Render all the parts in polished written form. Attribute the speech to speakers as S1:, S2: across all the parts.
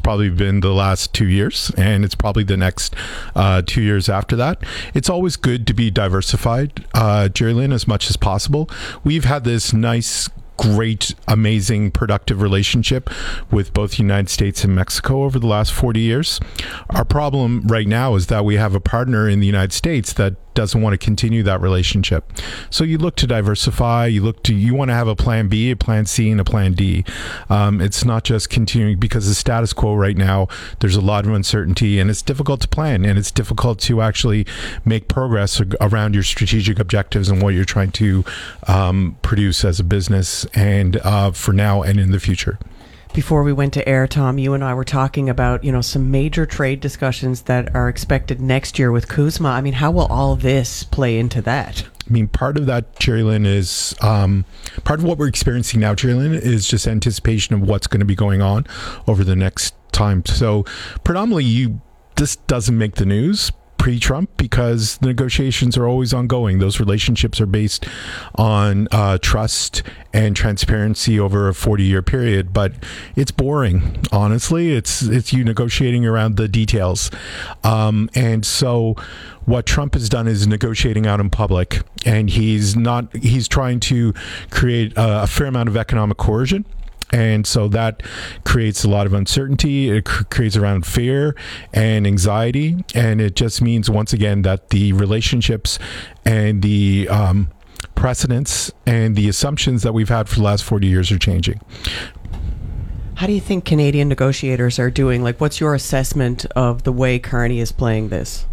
S1: probably been the last 2 years, and it's probably the next 2 years after that. It's always good to be diversified, Jerry Lynn, as much as possible. We've had this nice, great, amazing, productive relationship with both the United States and Mexico over the last 40 years. Our problem right now is that we have a partner in the United States that doesn't want to continue that relationship. So you look to diversify, you want to have a plan B, a plan C, and a plan D. It's not just continuing, because the status quo right now, there's a lot of uncertainty, and it's difficult to plan, and it's difficult to actually make progress around your strategic objectives and what you're trying to produce as a business, and for now and in the future.
S2: Before we went to air, Tom, you and I were talking about, some major trade discussions that are expected next year with CUSMA. I mean, how will all this play into that?
S1: I mean, part of that, Jerry Lynn, is part of what we're experiencing now, Jerry Lynn, is just anticipation of what's going to be going on over the next time. So predominantly, this doesn't make the news pre-Trump, because the negotiations are always ongoing. Those relationships are based on trust and transparency over a 40-year period, but it's boring, honestly. It's you negotiating around the details. And so what Trump has done is negotiating out in public, and he's trying to create a fair amount of economic coercion. And so that creates a lot of uncertainty. It creates around fear and anxiety. And it just means, once again, that the relationships and the precedents and the assumptions that we've had for the last 40 years are changing.
S2: How do you think Canadian negotiators are doing? Like, what's your assessment of the way Carney is playing this?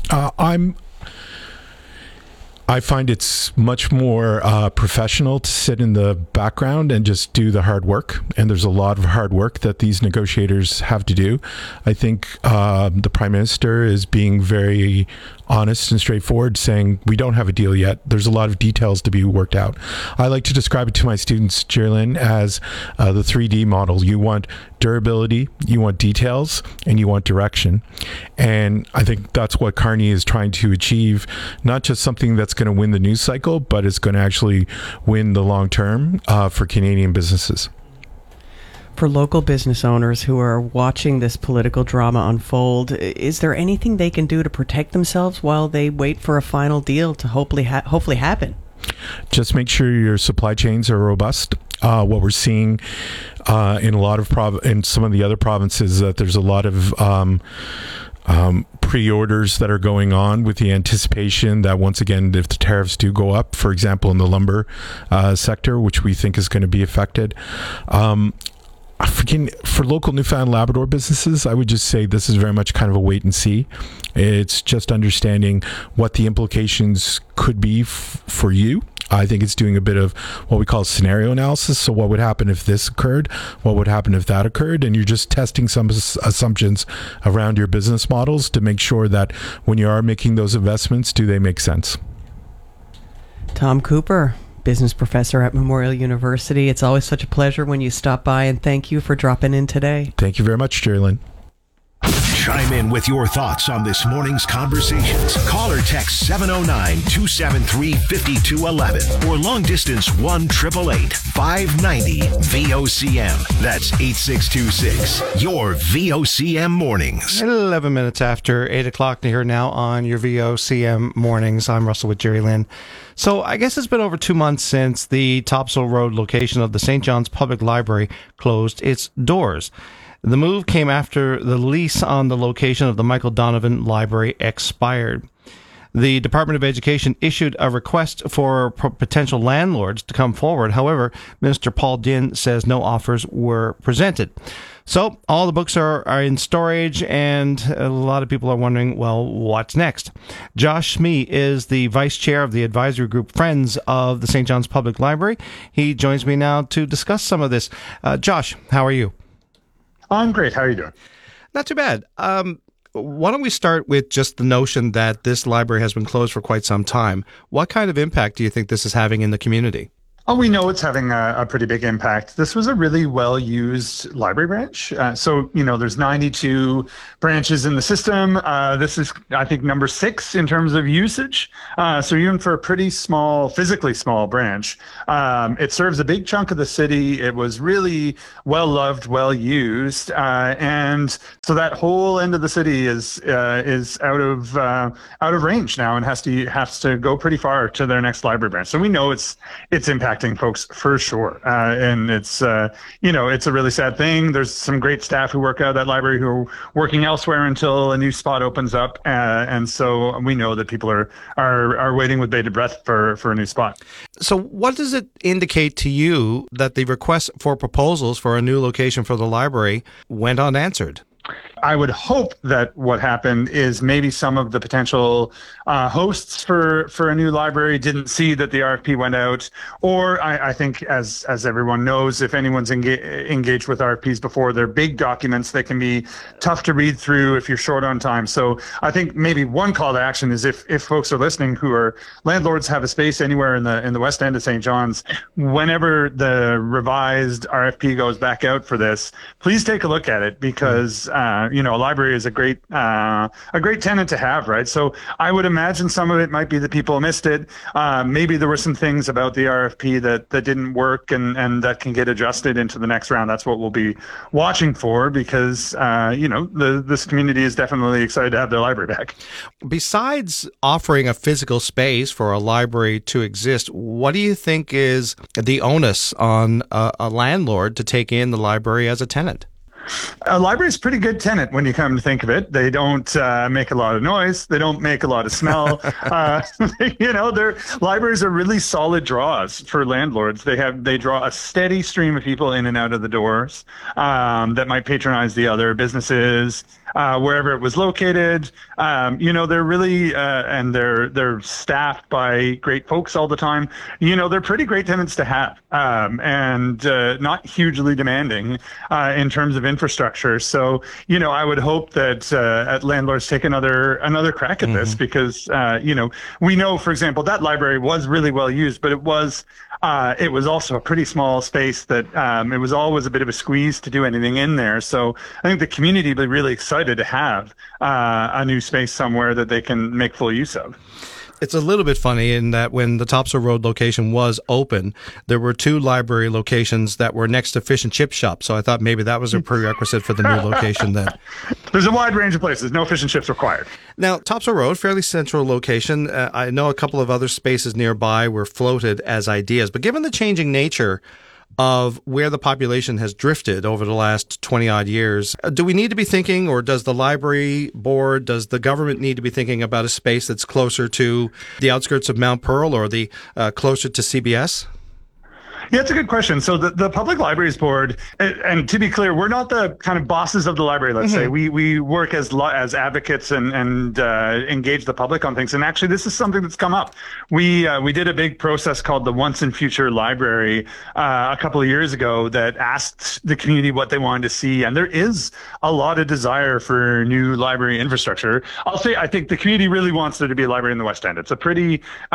S2: I find it's much more professional to sit in the background and just do the hard work. And there's a lot of hard work that these negotiators have to do. I think the Prime Minister is being very honest and straightforward, saying we don't have a deal yet. There's a lot of details to be worked out. I like to describe it to my students, Jerry Lynn, as the 3D model. You want durability, you want details, and you want direction. And I think that's what Carney is trying to achieve, not just something that's going to win the news cycle, but it's going to actually win the long term for Canadian businesses. For local business owners who are watching this political drama unfold, is there anything they can do to protect themselves while they wait for a final deal to hopefully happen?
S1: Just make sure your supply chains are robust. What we're seeing in a lot of in some of the other provinces, that there's a lot of pre-orders that are going on with the anticipation that, once again, if the tariffs do go up, for example, in the lumber sector, which we think is going to be affected. For local Newfoundland Labrador businesses, I would just say this is very much kind of a wait and see. It's just understanding what the implications could be for you. I think it's doing a bit of what we call scenario analysis. So what would happen if this occurred? What would happen if that occurred? And you're just testing some assumptions around your business models to make sure that when you are making those investments, do they make sense?
S2: Tom Cooper, business professor at Memorial University. It's always such a pleasure when you stop by, and thank you for dropping in today.
S1: Thank you very much, Jerry Lynn.
S3: Chime in with your thoughts on this morning's conversations. Call or text 709-273-5211 or long distance 1-888-590-VOCM. That's 8626. Your VOCM mornings.
S4: 11 minutes after 8 o'clock here now on your VOCM mornings. I'm Russell with Jerry Lynn. So I guess it's been over 2 months since the Topsail Road location of the St. John's Public Library closed its doors. The move came after the lease on the location of the Michael Donovan Library expired. The Department of Education issued a request for potential landlords to come forward. However, Minister Paul Dinn says no offers were presented. So all the books are in storage, and a lot of people are wondering, well, what's next? Josh Smee is the vice chair of the advisory group Friends of the St. John's Public Library. He joins me now to discuss some of this. Josh, how are you?
S5: I'm great. How are you doing?
S4: Not too bad. Why don't we start with just the notion that this library has been closed for quite some time? What kind of impact do you think this is having in the community?
S5: Oh, we know it's having a pretty big impact. This was a really well-used library branch. There's 92 branches in the system. This is, I think, number 6 in terms of usage. So even for a pretty small, physically small branch, it serves a big chunk of the city. It was really well-loved, well-used. And so that whole end of the city is out of range now and has to go pretty far to their next library branch. So we know it's impacting folks for sure. And it's a really sad thing. There's some great staff who work out of that library who are working elsewhere until a new spot opens up. And so we know that people are waiting with bated breath for a new spot.
S4: So what does it indicate to you that the request for proposals for a new location for the library went unanswered?
S5: I would hope that what happened is maybe some of the potential hosts for a new library didn't see that the RFP went out, or I think, as everyone knows, if anyone's engaged with RFPs before, they're big documents that can be tough to read through if you're short on time. So I think maybe one call to action is if folks are listening who are landlords, have a space anywhere in the west end of St. John's, whenever the revised RFP goes back out for this, please take a look at it, because a library is a great tenant to have, right? So I would imagine some of it might be that people missed it. Maybe there were some things about the RFP that didn't work and that can get adjusted into the next round. That's what we'll be watching for, because this community is definitely excited to have their library back.
S4: Besides offering a physical space for a library to exist, what do you think is the onus on a landlord to take in the library as a tenant?
S5: A library is a pretty good tenant when you come to think of it. They don't make a lot of noise. They don't make a lot of smell. Their libraries are really solid draws for landlords. They draw a steady stream of people in and out of the doors that might patronize the other businesses wherever it was located. They're really and they're staffed by great folks all the time. They're pretty great tenants to have, and not hugely demanding in terms of infrastructure. So, I would hope that landlords take another crack at this, because we know, for example, that library was really well used, but it was also a pretty small space that it was always a bit of a squeeze to do anything in there. So I think the community would be really excited to have a new space somewhere that they can make full use of.
S4: It's a little bit funny in that when the Topsail Road location was open, there were 2 library locations that were next to Fish and Chip Shop. So I thought maybe that was a prerequisite for the new location then.
S5: There's a wide range of places. No fish and chips required.
S4: Now, Topsail Road, fairly central location. I know a couple of other spaces nearby were floated as ideas, but given the changing nature of where the population has drifted over the last 20-odd years, do we need to be thinking, or does the library board, does the government need to be thinking about a space that's closer to the outskirts of Mount Pearl or the closer to CBS?
S5: Yeah, it's a good question. So the Public Libraries Board, and to be clear, we're not the kind of bosses of the library, let's say. We work as advocates and engage the public on things. And actually, this is something that's come up. We did a big process called the Once and Future Library a couple of years ago that asked the community what they wanted to see. And there is a lot of desire for new library infrastructure. I'll say, I think the community really wants there to be a library in the West End. It's a pretty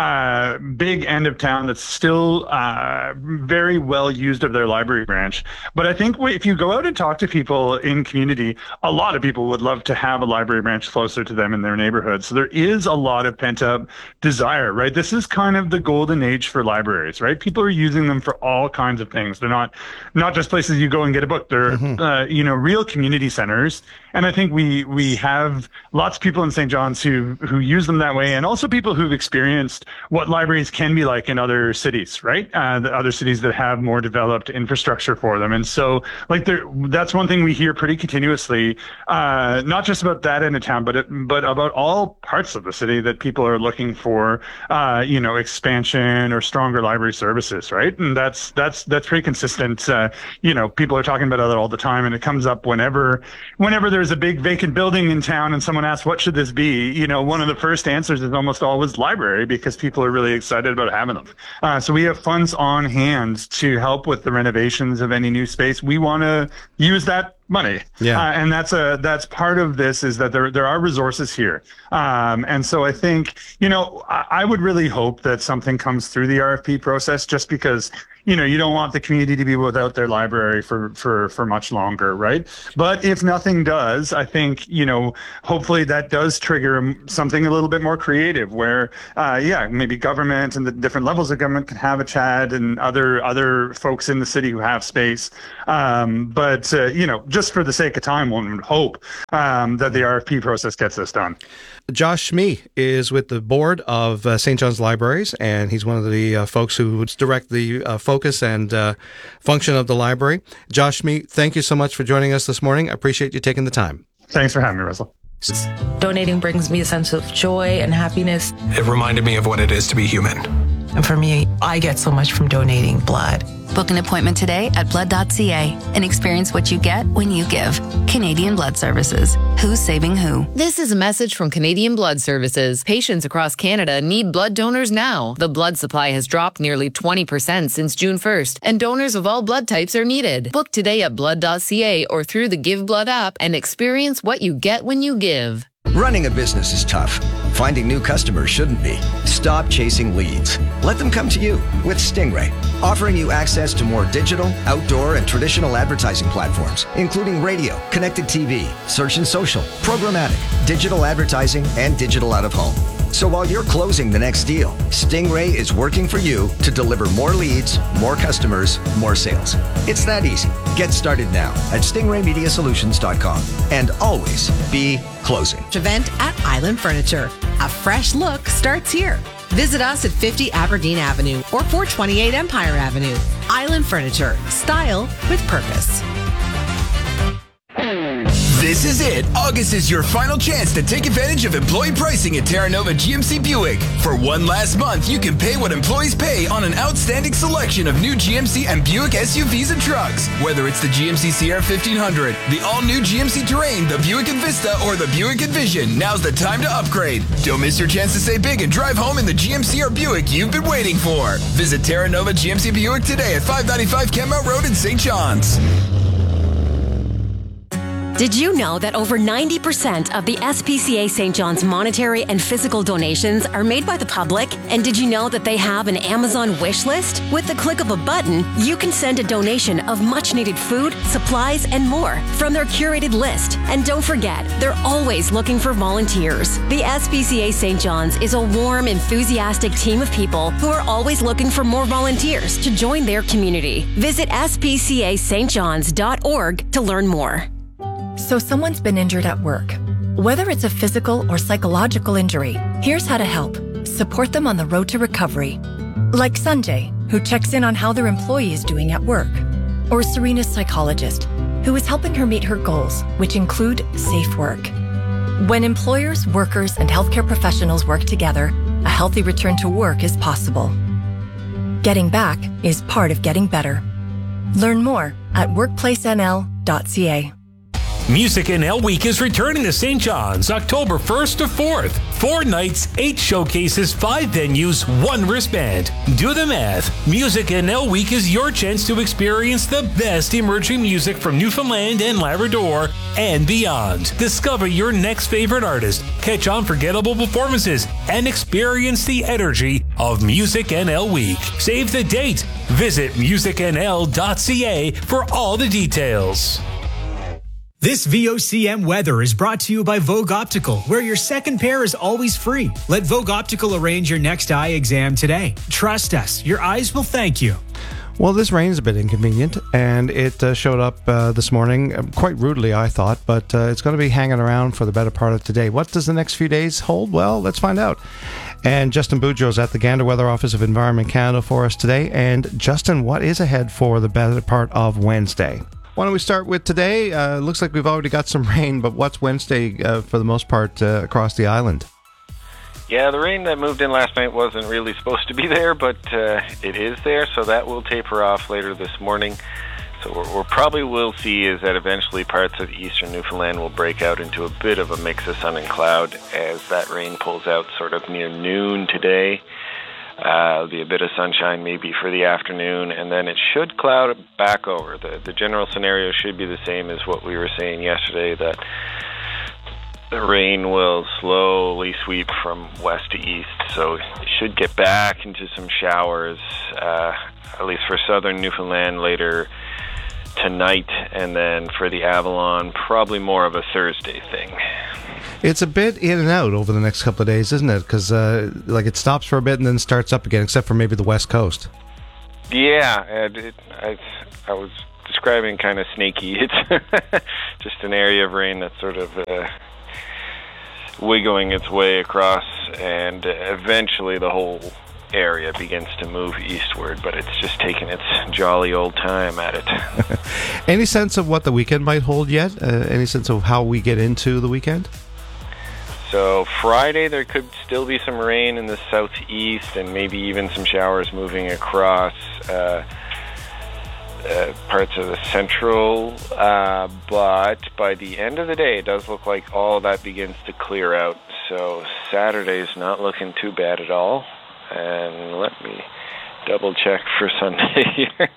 S5: big end of town that's still very well used of their library branch. But I think if you go out and talk to people in community, a lot of people would love to have a library branch closer to them in their neighborhood. So there is a lot of pent up desire, right? This is kind of the golden age for libraries, right? People are using them for all kinds of things. They're not just places you go and get a book. They're, real community centers. And I think we have lots of people in St. John's who use them that way, and also people who've experienced what libraries can be like in other cities, right? The other cities that have more developed infrastructure for them. And so that's one thing we hear pretty continuously, not just about that end of town, but about all parts of the city, that people are looking for, expansion or stronger library services, right? And that's pretty consistent. People are talking about that all the time, and it comes up whenever there's a big vacant building in town and someone asks, what should this be? One of the first answers is almost always library, because people are really excited about having them. So we have funds on hand to help with the renovations of any new space. We want to use that money.
S4: Yeah.
S5: And that's part of this, is that there are resources here. And so I think, I would really hope that something comes through the RFP process, just because, you don't want the community to be without their library for much longer, right? But if nothing does, I think, hopefully that does trigger something a little bit more creative, where, maybe government and the different levels of government can have a chat, and other folks in the city who have space. But just for the sake of time, one would hope that the RFP process gets this done.
S4: Josh Schmee is with the board of St. John's Libraries, and he's one of the folks who direct the focus and function of the library. Josh Schmee, thank you so much for joining us this morning. I appreciate you taking the time.
S5: Thanks for having me, Russell.
S6: Donating brings me a sense of joy and happiness.
S7: It reminded me of what it is to be human.
S6: And for me, I get so much from donating blood.
S8: Book an appointment today at blood.ca and experience what you get when you give. Canadian Blood Services. Who's saving who?
S9: This is a message from Canadian Blood Services. Patients across Canada need blood donors now. The blood supply has dropped nearly 20% since June 1st, and donors of all blood types are needed. Book today at blood.ca or through the Give Blood app and experience what you get when you give.
S10: Running a business is tough. Finding new customers shouldn't be. Stop chasing leads. Let them come to you with Stingray, offering you access to more digital, outdoor, and traditional advertising platforms, including radio, connected TV, search and social, programmatic, digital advertising, and digital out-of-home. So while you're closing the next deal, Stingray is working for you to deliver more leads, more customers, more sales. It's that easy. Get started now at stingraymediasolutions.com, and always be closing.
S11: Event at Island Furniture. A fresh look starts here. Visit us at 50 Aberdeen Avenue or 428 Empire Avenue. Island Furniture. Style with purpose.
S12: This is it. August is your final chance to take advantage of employee pricing at Terra Nova GMC Buick. For one last month, you can pay what employees pay on an outstanding selection of new GMC and Buick SUVs and trucks. Whether it's the GMC Sierra 1500, the all-new GMC Terrain, the Buick Envista, or the Buick Envision, now's the time to upgrade. Don't miss your chance to save big and drive home in the GMC or Buick you've been waiting for. Visit Terra Nova GMC Buick today at 595 Kenmount Road in St. John's.
S13: Did you know that over 90% of the SPCA St. John's monetary and physical donations are made by the public? And did you know that they have an Amazon wish list? With the click of a button, you can send a donation of much-needed food, supplies, and more from their curated list. And don't forget, they're always looking for volunteers. The SPCA St. John's is a warm, enthusiastic team of people who are always looking for more volunteers to join their community. Visit spcastjohns.org to learn more.
S14: So someone's been injured at work. Whether it's a physical or psychological injury, here's how to help. Support them on the road to recovery. Like Sanjay, who checks in on how their employee is doing at work. Or Serena's psychologist, who is helping her meet her goals, which include safe work. When employers, workers, and healthcare professionals work together, a healthy return to work is possible. Getting back is part of getting better. Learn more at workplacenl.ca.
S15: Music NL Week is returning to St. John's October 1st to 4th. 4 nights, 8 showcases, 5 venues, 1 wristband. Do the math. Music NL Week is your chance to experience the best emerging music from Newfoundland and Labrador and beyond. Discover your next favorite artist, catch unforgettable performances, and experience the energy of Music NL Week. Save the date. Visit musicnl.ca for all the details.
S16: This VOCM weather is brought to you by Vogue Optical, where your second pair is always free. Let Vogue Optical arrange your next eye exam today. Trust us, your eyes will thank you.
S4: Well, this rain is a bit inconvenient, and it showed up this morning quite rudely, I thought, but it's going to be hanging around for the better part of today. What does the next few days hold? Well, let's find out. And Justin Boudreau's at the Gander Weather Office of Environment Canada for us today. And Justin, what is ahead for the better part of Wednesday? Why don't we start with today? Looks like we've already got some rain, but what's Wednesday for the most part across the island?
S17: Yeah, the rain that moved in last night wasn't really supposed to be there, but it is there, so that will taper off later this morning. So what we probably will see is that eventually parts of eastern Newfoundland will break out into a bit of a mix of sun and cloud as that rain pulls out sort of near noon today. There'll be a bit of sunshine maybe for the afternoon, and then it should cloud back over. The general scenario should be the same as what we were saying yesterday, that the rain will slowly sweep from west to east, so it should get back into some showers, at least for southern Newfoundland later tonight, and then for the Avalon, probably more of a Thursday thing.
S4: It's a bit in and out over the next couple of days, isn't it? Because like it stops for a bit and then starts up again, except for maybe the West Coast.
S17: Yeah, I was describing kind of snaky. It's just an area of rain that's sort of wiggling its way across, and eventually the whole area begins to move eastward, but it's just taking its jolly old time at it.
S4: Any sense of what the weekend might hold yet? Any sense of how we get into the weekend?
S17: So Friday there could still be some rain in the southeast and maybe even some showers moving across parts of the central, but by the end of the day it does look like all of that begins to clear out. So Saturday's not looking too bad at all. And let me double check for Sunday here.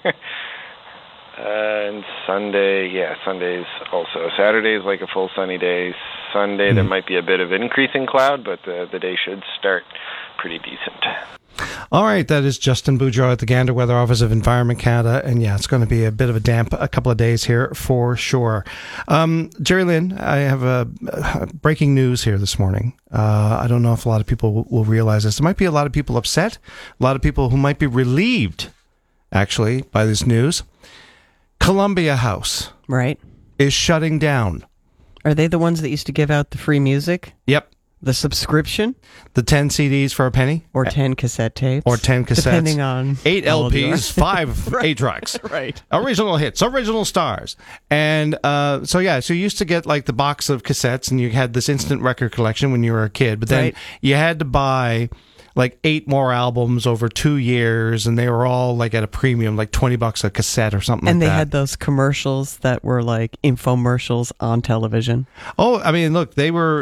S17: And Sunday, Sunday's also. Saturday's like a full sunny day. Sunday there might be a bit of increasing cloud, but the day should start pretty decent.
S4: All right, that is Justin Boudreau at the Gander Weather Office of Environment Canada, and yeah, it's going to be a bit of a couple of days here for sure. Jerry Lynn, I have breaking news here this morning. I don't know if a lot of people will realize this. There might be a lot of people upset, a lot of people who might be relieved, actually, by this news. Columbia House,
S18: right,
S4: is shutting down.
S18: Are they the ones that used to give out the free music?
S4: Yep.
S18: The subscription?
S4: The 10 CDs for a penny?
S18: Or 10 cassette tapes?
S4: Or 10 cassettes.
S18: Depending on
S4: 8 LPs, 5 8-tracks.
S18: Right.
S4: Original hits, original stars. And so you used to get like the box of cassettes and you had this instant record collection when you were a kid. But then you had to buy like 8 more albums over 2 years, and they were all like at a premium, like $20 a cassette or something like that.
S18: And they had those commercials that were like infomercials on television.
S4: Oh, I mean, look, they were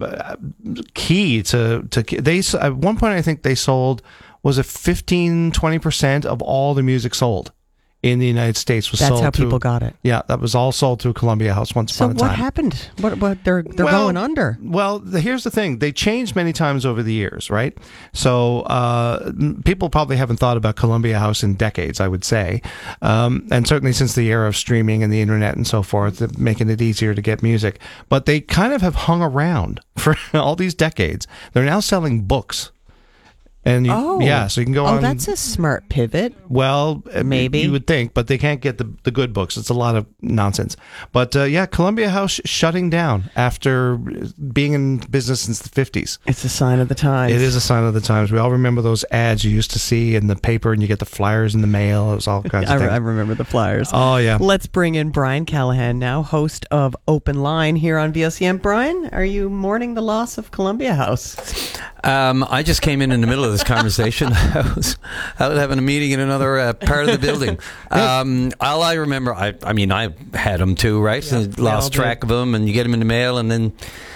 S4: key to they at one point I think they sold, was it 15-20% of all the music sold in the United States was sold.
S18: That's how people got it.
S4: Yeah, that was all sold through Columbia House once upon a time.
S18: So what happened? What they're going under?
S4: Well, here's the thing. They changed many times over the years, right? So people probably haven't thought about Columbia House in decades, I would say. And certainly since the era of streaming and the internet and so forth, making it easier to get music. But they kind of have hung around for all these decades. They're now selling books. And so you can go on.
S18: Oh, that's a smart pivot.
S4: Well,
S18: maybe
S4: you would think, but they can't get the good books. It's a lot of nonsense. But Columbia House shutting down after being in business since the 50s.
S18: It's a sign of the times.
S4: It is a sign of the times. We all remember those ads you used to see in the paper, and you get the flyers in the mail. It was all kinds of things.
S18: I remember the flyers.
S4: Oh, yeah.
S18: Let's bring in Brian Callahan now, host of Open Line here on VOCM. Brian, are you mourning the loss of Columbia House?
S19: I just came in the middle of this conversation. I was having a meeting in another part of the building. All I remember, I mean, I had them too, right? Yeah, lost track of them, and you get them in the mail, and then,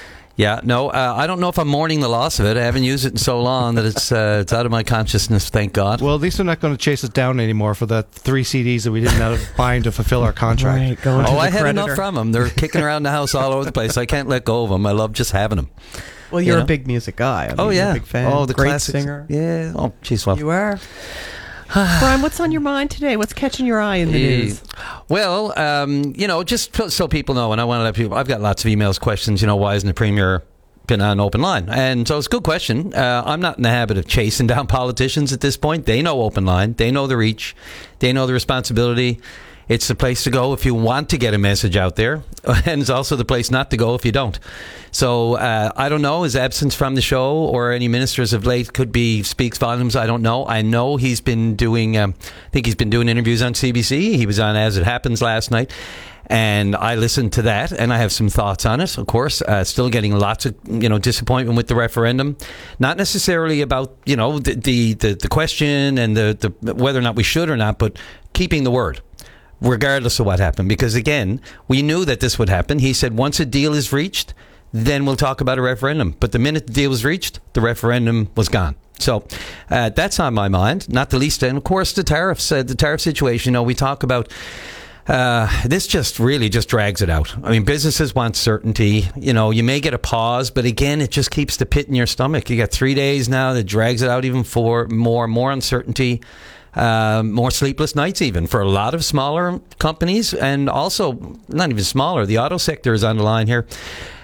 S19: I don't know if I'm mourning the loss of it. I haven't used it in so long that it's out of my consciousness, thank God.
S4: Well, at least they're not going to chase us down anymore for the 3 CDs that we didn't have buying to fulfill our contract.
S18: Right,
S19: I had enough from them. They're kicking around the house all over the place. I can't let go of them. I love just having them.
S18: Well, you're a big music guy. You're a big fan.
S19: Oh, the
S18: great
S19: classics.
S18: Singer.
S19: Yeah. Oh, jeez, well.
S18: You are. Brian, what's on your mind today? What's catching your eye in the news?
S19: Well, just so people know, and I want to let people, I've got lots of emails, questions, why isn't the Premier been on Open Line? And so it's a good question. I'm not in the habit of chasing down politicians at this point. They know Open Line. They know the reach. They know the responsibility. It's the place to go if you want to get a message out there, and it's also the place not to go if you don't. So I don't know, his absence from the show or any ministers of late speaks volumes. I don't know. I know he's been doing, he's been doing interviews on CBC. He was on As It Happens last night, and I listened to that, and I have some thoughts on it. Of course, still getting lots of disappointment with the referendum, not necessarily about the question and the whether or not we should or not, but keeping the word, regardless of what happened. Because again, we knew that this would happen. He said once a deal is reached, then we'll talk about a referendum. But the minute the deal was reached, the referendum was gone. So that's on my mind, not the least. And of course, the tariff situation. We talk about this just drags it out. I mean, businesses want certainty. You may get a pause, but again, it just keeps the pit in your stomach. You got 3 days now that drags it out even for more uncertainty. More sleepless nights even for a lot of smaller companies, and also not even smaller. The auto sector is on the line here.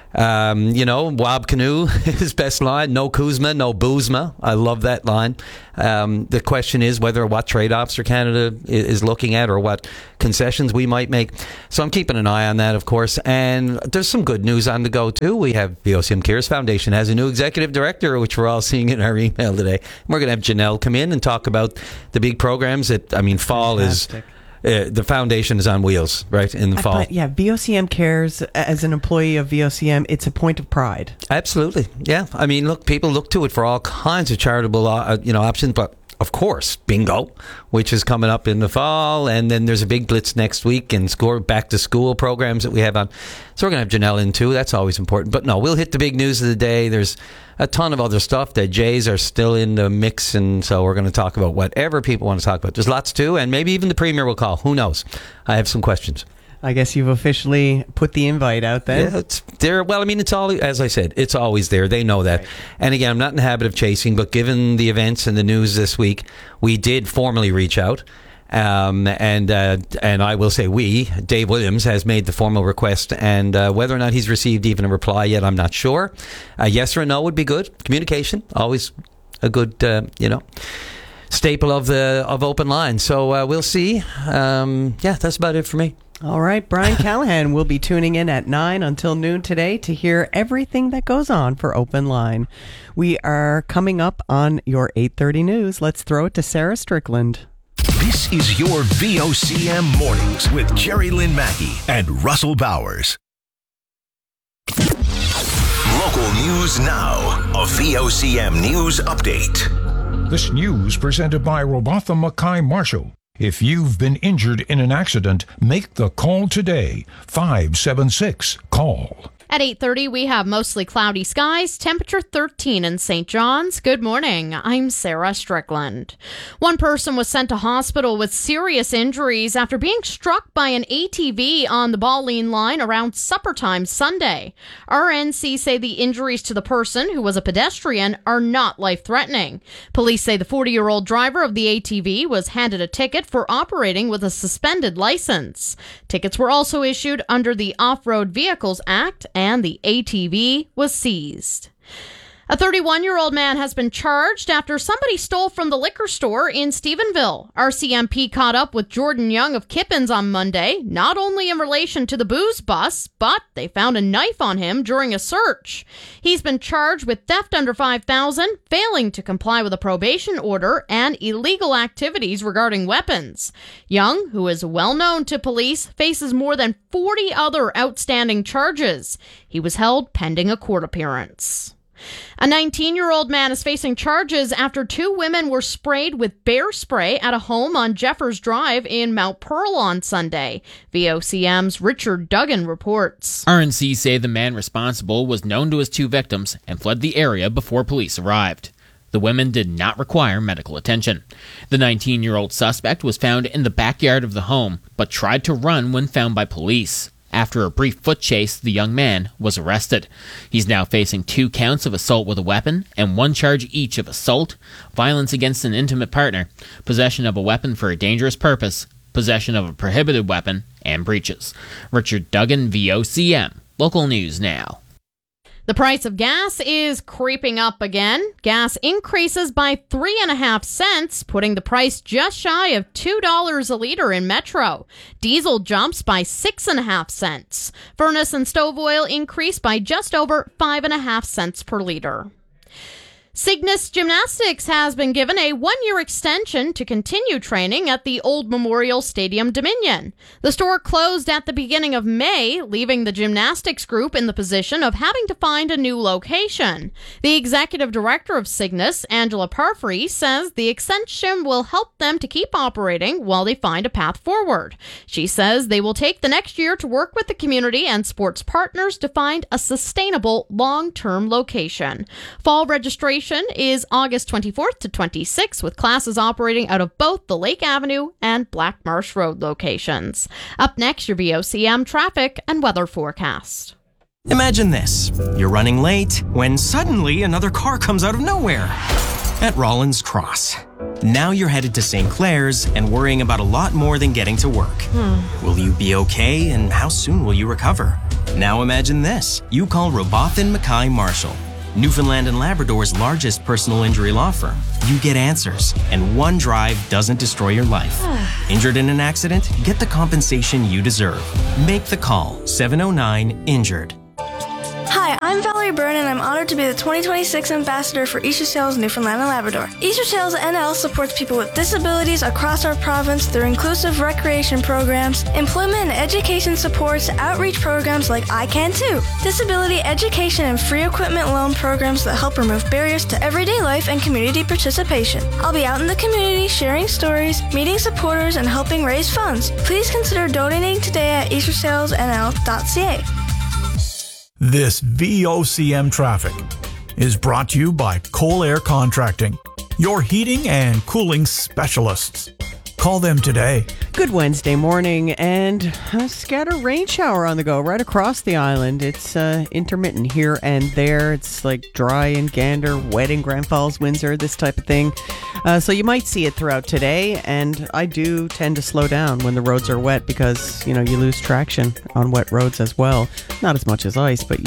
S19: Wab Canoe, his best line, no Kuzma, no Boozma. I love that line. The question is what trade-offs Canada is looking at or what concessions we might make. So I'm keeping an eye on that, of course. And there's some good news on the go, too. We have VOCM Cares Foundation has a new executive director, which we're all seeing in our email today. We're going to have Janelle come in and talk about the big programs fall
S18: Fantastic.
S19: The foundation is on wheels, right, in the fall.
S18: But yeah, VOCM Cares, as an employee of VOCM, it's a point of pride.
S19: Absolutely, yeah. I mean, look, people look to it for all kinds of charitable, options, but of course, bingo, which is coming up in the fall, and then there's a big blitz next week and back to school programs that we have on. So we're going to have Janelle in too. That's always important. But no, we'll hit the big news of the day. There's a ton of other stuff. The Jays are still in the mix, and so we're going to talk about whatever people want to talk about. There's lots too, and maybe even the Premier will call. Who knows? I have some questions.
S18: I guess you've officially put the invite out then.
S19: Yeah, it's there. Well, I mean, it's all, as I said, it's always there. They know that. Right. And again, I'm not in the habit of chasing, but given the events and the news this week, we did formally reach out. And I will say Dave Williams has made the formal request, and whether or not he's received even a reply yet, I'm not sure. Yes or a no would be good. Communication, always a good, staple of Open Line. So we'll see. That's about it for me.
S18: All right, Brian Callahan will be tuning in at 9 until noon today to hear everything that goes on for Open Line. We are coming up on your 8:30 news. Let's throw it to Sarah Strickland.
S3: This is your VOCM Mornings with Jerry Lynn Mackey and Russell Bowers. Local news now. A VOCM news update.
S20: This news presented by Robatha Mackay Marshall. If you've been injured in an accident, make the call today. 576-CALL.
S21: At 8:30, we have mostly cloudy skies, temperature 13 in St. John's. Good morning. I'm Sarah Strickland. One person was sent to hospital with serious injuries after being struck by an ATV on the Balleen line around supper time Sunday. RNC say the injuries to the person, who was a pedestrian, are not life-threatening. Police say the 40-year-old driver of the ATV was handed a ticket for operating with a suspended license. Tickets were also issued under the Off-Road Vehicles Act, and the ATV was seized. A 31-year-old man has been charged after somebody stole from the liquor store in Stephenville. RCMP caught up with Jordan Young of Kippens on Monday, not only in relation to the booze bus, but they found a knife on him during a search. He's been charged with theft under $5,000, failing to comply with a probation order, and illegal activities regarding weapons. Young, who is well known to police, faces more than 40 other outstanding charges. He was held pending a court appearance. A 19-year-old man is facing charges after two women were sprayed with bear spray at a home on Jeffers Drive in Mount Pearl on Sunday. VOCM's Richard Duggan reports.
S22: RNC say the man responsible was known to his two victims and fled the area before police arrived. The women did not require medical attention. The 19-year-old suspect was found in the backyard of the home, but tried to run when found by police. After a brief foot chase, the young man was arrested. He's now facing 2 counts of assault with a weapon and 1 charge each of assault, violence against an intimate partner, possession of a weapon for a dangerous purpose, possession of a prohibited weapon, and breaches. Richard Duggan, VOCM. Local news now.
S21: The price of gas is creeping up again. Gas increases by 3.5 cents, putting the price just shy of $2 a liter in Metro. Diesel jumps by 6.5 cents. Furnace and stove oil increase by just over 5.5 cents per liter. Cygnus Gymnastics has been given a 1-year extension to continue training at the Old Memorial Stadium Dominion. The store closed at the beginning of May, leaving the gymnastics group in the position of having to find a new location. The executive director of Cygnus, Angela Parfrey, says the extension will help them to keep operating while they find a path forward. She says they will take the next year to work with the community and sports partners to find a sustainable long-term location. Fall registration extension is August 24th to 26th, with classes operating out of both the Lake Avenue and Black Marsh Road locations. Up next, your VOCM traffic and weather forecast.
S1: Imagine this. You're running late when suddenly another car comes out of nowhere at Rollins Cross. Now you're headed to St. Clair's and worrying about a lot more than getting to work. Will you be okay, and how soon will you recover? Now imagine this. You call Robotham Mackay Marshall, Newfoundland and Labrador's largest personal injury law firm. You get answers, and one drive doesn't destroy your life. Injured in an accident? Get the compensation you deserve. Make the call. 709-INJURED.
S2: Hi, I'm Valerie Byrne, and I'm honored to be the 2026 Ambassador for Easter Sails Newfoundland and Labrador. Easter Sails NL supports people with disabilities across our province through inclusive recreation programs, employment and education supports, outreach programs like I Can Too, disability education and free equipment loan programs that help remove barriers to everyday life and community participation. I'll be out in the community sharing stories, meeting supporters, and helping raise funds. Please consider donating today at eastersailsnl.ca.
S23: This VOCM traffic is brought to you by Cole Air Contracting, your heating and cooling specialists. Call them today.
S18: Good Wednesday morning, and a scattered rain shower on the go right across the island. It's intermittent here and there. It's like dry in Gander, wet in Grand Falls, Windsor, this type of thing. So you might see it throughout today, and I do tend to slow down when the roads are wet because, you lose traction on wet roads as well. Not as much as ice, but,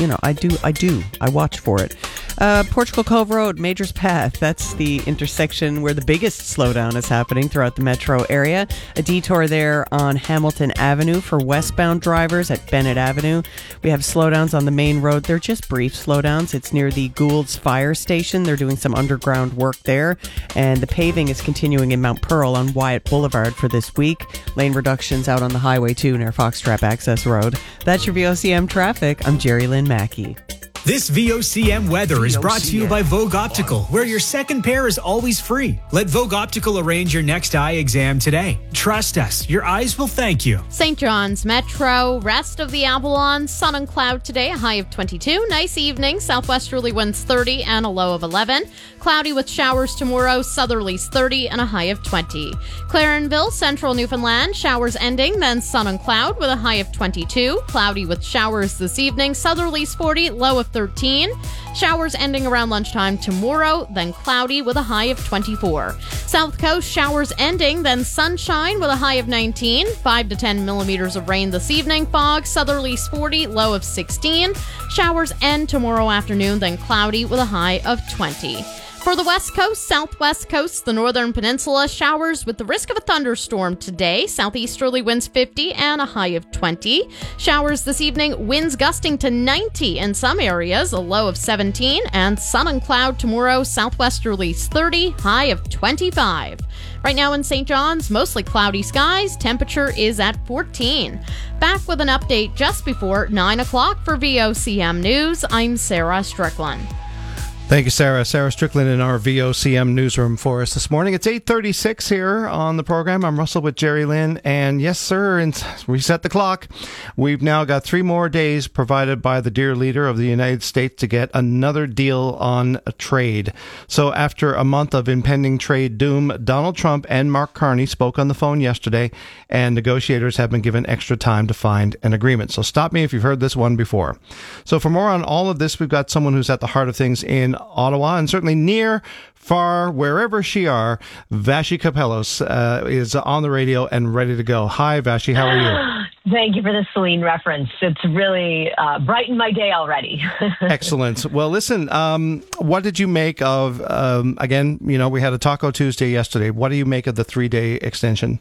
S18: I watch for it. Portugal Cove Road, Major's Path, that's the intersection where the biggest slowdown is happening throughout the metro area. A detour there on Hamilton Avenue for westbound drivers at Bennett Avenue. We have slowdowns on the main road. They're just brief slowdowns. It's near the Gould's Fire Station. They're doing some underground work there. And the paving is continuing in Mount Pearl on Wyatt Boulevard for this week. Lane reductions out on the Highway 2 near Foxtrap Access Road. That's your VOCM traffic. I'm Jerry Lynn Mackey.
S16: This VOCM weather is brought to you by Vogue Optical, where your second pair is always free. Let Vogue Optical arrange your next eye exam today. Trust us, your eyes will thank you.
S21: St. John's Metro, rest of the Avalon, sun and cloud today, a high of 22. Nice evening, southwesterly winds 30 and a low of 11. Cloudy with showers tomorrow, southerlies 30 and a high of 20. Clarenville, central Newfoundland, showers ending, then sun and cloud with a high of 22. Cloudy with showers this evening, southerlies 40, low of 13. Showers ending around lunchtime tomorrow, then cloudy with a high of 24. South Coast, showers ending, then sunshine with a high of 19. 5 to 10 millimeters of rain this evening. Fog, southerlies 40, low of 16. Showers end tomorrow afternoon, then cloudy with a high of 20. For the West Coast, Southwest Coast, the Northern Peninsula, showers with the risk of a thunderstorm today. Southeasterly winds 50 and a high of 20. Showers this evening, winds gusting to 90 in some areas, a low of 17. And sun and cloud tomorrow, southwesterlies 30, high of 25. Right now in St. John's, mostly cloudy skies. Temperature is at 14. Back with an update just before 9 o'clock for VOCM News. I'm Sarah Strickland.
S4: Thank you, Sarah. Sarah Strickland in our VOCM newsroom for us this morning. It's 8:36 here on the program. I'm Russell with Jerry Lynn. And yes, sir, and reset the clock. We've now got 3 more days provided by the dear leader of the United States to get another deal on trade. So after a month of impending trade doom, Donald Trump and Mark Carney spoke on the phone yesterday, and negotiators have been given extra time to find an agreement. So stop me if you've heard this one before. So for more on all of this, we've got someone who's at the heart of things in Ottawa, and certainly near, far, wherever she are, Vassy Kapelos is on the radio and ready to go. Hi, Vassy. How are you?
S24: Thank you for the Celine reference. It's really brightened my day already.
S4: Excellent. Well, listen, what did you make of, again, we had a Taco Tuesday yesterday. What do you make of the 3-day extension?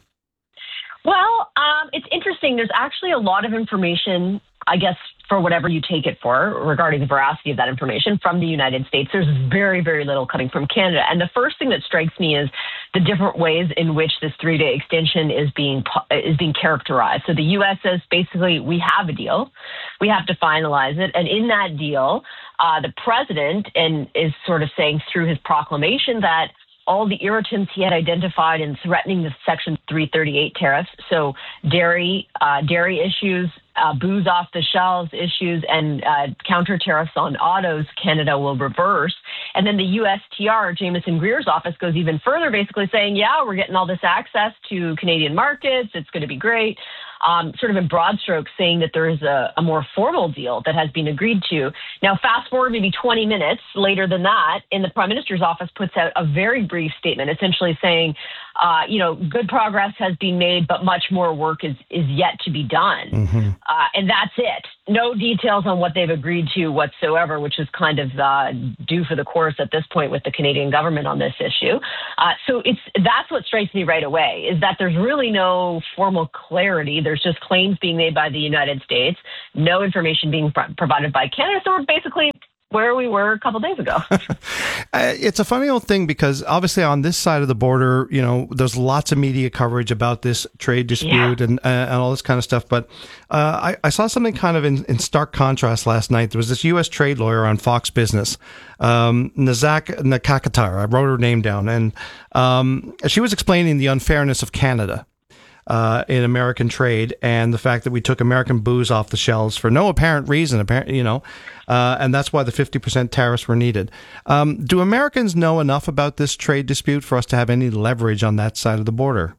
S24: Well, it's interesting. There's actually a lot of information, I guess, for whatever you take it for, regarding the veracity of that information from the United States. There's very, very little coming from Canada. And the first thing that strikes me is the different ways in which this 3-day extension is being characterized. So the U.S. says basically we have a deal, we have to finalize it, and in that deal, the president is sort of saying through his proclamation that all the irritants he had identified in threatening the Section 338 tariffs. So dairy issues, booze off the shelves issues, and counter tariffs on autos, Canada will reverse. And then the USTR, Jameson Greer's office, goes even further, basically saying, yeah, we're getting all this access to Canadian markets. It's going to be great. Sort of in broad strokes, saying that there is a more formal deal that has been agreed to. Now, fast forward maybe 20 minutes later than that, and the Prime Minister's office puts out a very brief statement, essentially saying, good progress has been made, but much more work is yet to be done.
S4: Mm-hmm.
S24: And that's it. No details on what they've agreed to whatsoever, which is kind of due for the course at this point with the Canadian government on this issue. So that's what strikes me right away, is that there's really no formal clarity. There's just claims being made by the United States, no information being provided by Canada. So we're basically where we were a couple days ago.
S4: It's a funny old thing because obviously on this side of the border, there's lots of media coverage about this trade dispute and all this kind of stuff. But I saw something kind of in stark contrast last night. There was this U.S. trade lawyer on Fox Business, Nazak Nakakatar. I wrote her name down, and she was explaining the unfairness of Canada in American trade and the fact that we took American booze off the shelves for no apparent reason, and that's why the 50% tariffs were needed. Do Americans know enough about this trade dispute for us to have any leverage on that side of the border?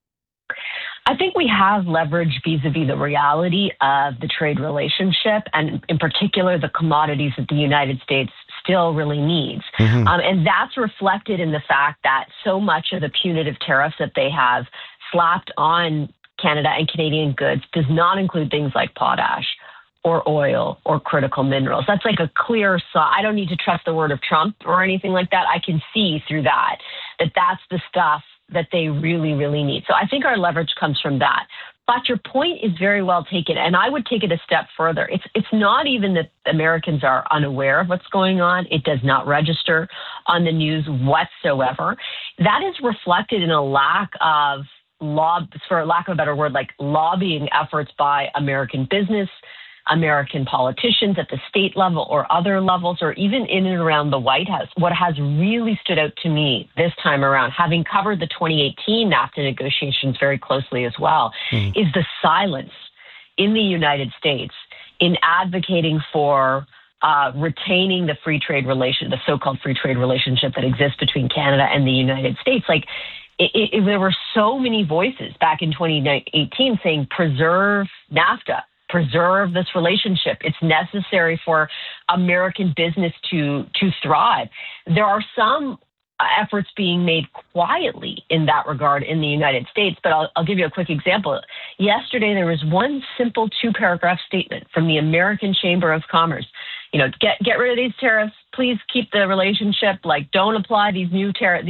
S24: I think we have leverage vis-a-vis the reality of the trade relationship, and in particular, the commodities that the United States still really needs. Mm-hmm. And that's reflected in the fact that so much of the punitive tariffs that they have slapped on Canada and Canadian goods does not include things like potash or oil or critical minerals. That's like a clear I don't need to trust the word of Trump or anything like that. I can see through that that's the stuff that they really, really need. So I think our leverage comes from that. But your point is very well taken, and I would take it a step further. It's not even that Americans are unaware of what's going on. It does not register on the news whatsoever. That is reflected in a lack of for lack of a better word, like lobbying efforts by American business, American politicians at the state level or other levels, or even in and around the White House. What has really stood out to me this time around, having covered the 2018 NAFTA negotiations very closely as well, is the silence in the United States in advocating for retaining the free trade the so-called free trade relationship that exists between Canada and the United States. Like, there were so many voices back in 2018 saying, preserve NAFTA, preserve this relationship. It's necessary for American business to thrive. There are some efforts being made quietly in that regard in the United States, but I'll give you a quick example. Yesterday, there was one simple 2-paragraph statement from the American Chamber of Commerce. Get rid of these tariffs. Please keep the relationship. Like, don't apply these new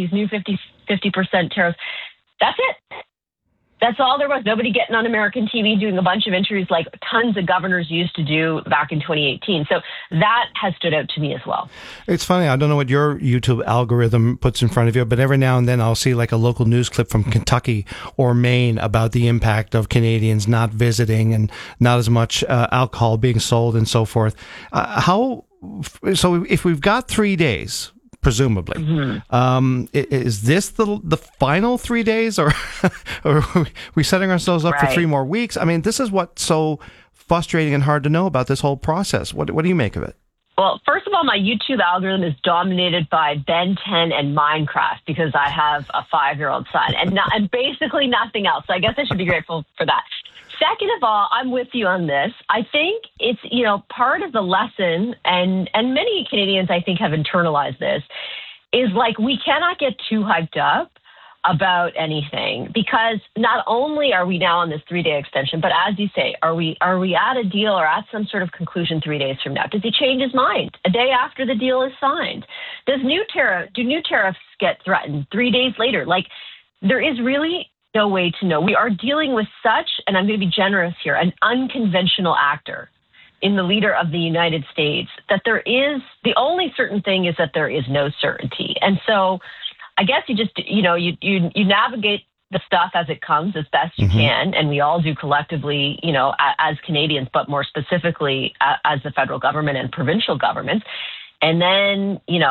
S24: 50% tariffs. That's it. That's all there was. Nobody getting on American TV doing a bunch of interviews like tons of governors used to do back in 2018. So that has stood out to me as well.
S4: It's funny. I don't know what your YouTube algorithm puts in front of you, but every now and then I'll see like a local news clip from Kentucky or Maine about the impact of Canadians not visiting and not as much alcohol being sold and so forth. So if we've got 3 days, presumably. Mm-hmm. Is this the final 3 days, or are we setting ourselves up for 3 more weeks? I mean, this is what's so frustrating and hard to know about this whole process. What do you make of it?
S24: Well, first of all, my YouTube algorithm is dominated by Ben 10 and Minecraft because I have a 5-year-old son and basically nothing else. So I guess I should be grateful for that. Second of all, I'm with you on this. I think it's, part of the lesson, and many Canadians, I think, have internalized this, is like we cannot get too hyped up about anything, because not only are we now on this 3-day extension, but as you say, are we at a deal or at some sort of conclusion 3 days from now? Does he change his mind a day after the deal is signed? Do new tariffs get threatened 3 days later? Like, there is really no way to know. We are dealing with such, and I'm going to be generous here, an unconventional actor in the leader of the United States, that the only certain thing is that there is no certainty. And so I guess you just, you navigate the stuff as it comes as best you can, and we all do collectively, as Canadians, but more specifically as the federal government and provincial governments. And then,